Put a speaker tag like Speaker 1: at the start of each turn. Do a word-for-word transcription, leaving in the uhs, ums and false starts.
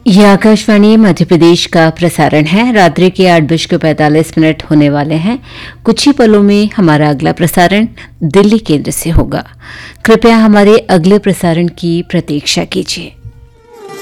Speaker 1: ये आकाशवाणी मध्य प्रदेश का प्रसारण है। रात्रि के आठ बजकर पैंतालीस मिनट होने वाले हैं। कुछ ही पलों में हमारा अगला प्रसारण दिल्ली केंद्र से होगा। कृपया हमारे अगले प्रसारण की प्रतीक्षा कीजिए।